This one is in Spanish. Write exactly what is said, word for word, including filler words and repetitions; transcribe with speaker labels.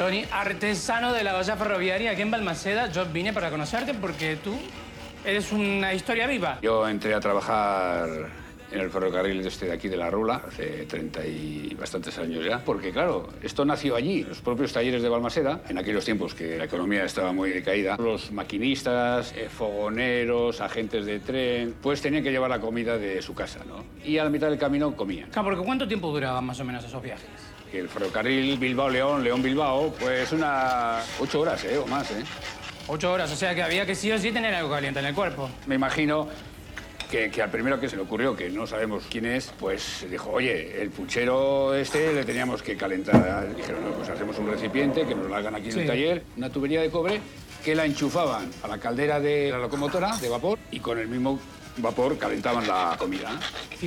Speaker 1: Toni, artesano de la valla ferroviaria aquí en Balmaceda. Yo vine para conocerte porque tú eres una historia viva.
Speaker 2: Yo entré a trabajar en el ferrocarril este de aquí de La Rula hace treinta y bastantes años ya, porque claro, esto nació allí, los propios talleres de Balmaseda, en aquellos tiempos que la economía estaba muy decaída. Los maquinistas, eh, fogoneros, agentes de tren, pues tenían que llevar la comida de su casa, ¿no? Y a la mitad del camino comían.
Speaker 1: Claro, porque ¿cuánto tiempo duraban más o menos esos viajes?
Speaker 2: El ferrocarril Bilbao-León, León-Bilbao, pues unas ocho horas, ¿eh? O más, ¿eh?
Speaker 1: Ocho horas, o sea que había que sí o sí tener algo caliente en el cuerpo.
Speaker 2: Me imagino que, que al primero que se le ocurrió, que no sabemos quién es, pues dijo, oye, el puchero este le teníamos que calentar. Dijeron, no, pues hacemos un recipiente, que nos lo hagan aquí en
Speaker 1: Sí.
Speaker 2: el taller, una tubería de cobre, que la enchufaban a la caldera de la locomotora de vapor y con el mismo vapor calentaban la comida.